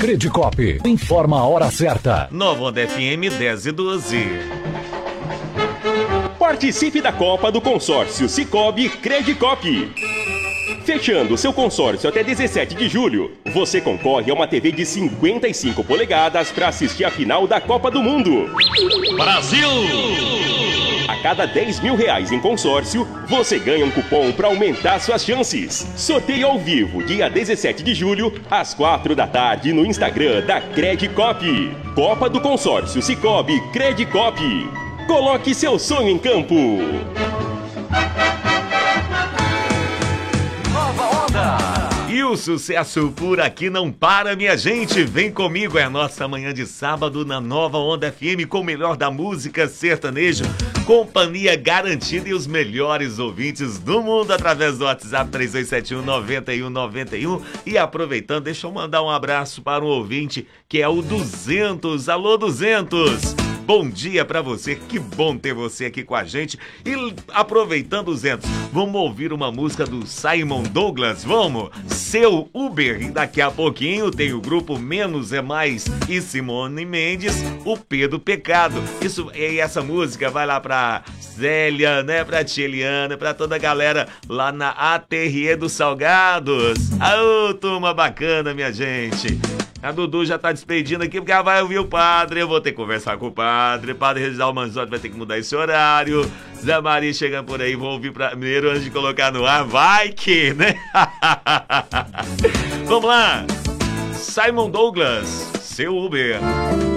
Credicop informa a hora certa. Nova Onda FM 10:12. Participe da Copa do Consórcio Sicoob Credicop. Fechando seu consórcio até 17 de julho, você concorre a uma TV de 55 polegadas para assistir a final da Copa do Mundo. Brasil! A cada R$10 mil em consórcio, você ganha um cupom para aumentar suas chances. Sorteio ao vivo, dia 17 de julho, às 4 da tarde, no Instagram da Credicop. Copa do Consórcio Sicoob Credicop. Coloque seu sonho em campo. E o sucesso por aqui não para, minha gente. Vem comigo, é a nossa manhã de sábado na Nova Onda FM com o melhor da música sertanejo, companhia garantida e os melhores ouvintes do mundo através do WhatsApp 3271-9191. E aproveitando, deixa eu mandar um abraço para um ouvinte que é o 200. Alô, 200! Bom dia pra você, que bom ter você aqui com a gente. E aproveitando, 200, vamos ouvir uma música do Simon Douglas, vamos? Seu Uber. E daqui a pouquinho tem o grupo Menos é Mais e Simone Mendes, o P do Pecado. E essa música vai lá pra Zélia, né, pra tia Eliana, pra toda a galera lá na ATRE dos Salgados. Aô, turma bacana, minha gente. A Dudu já tá despedindo aqui porque ela vai ouvir o padre. Eu vou ter que conversar com o padre. Padre Reginaldo Manzotti vai ter que mudar esse horário. Zé Maria chegando por aí. Vou ouvir primeiro antes de colocar no ar. Vai que, né? Vamos lá. Simon Douglas, seu Uber.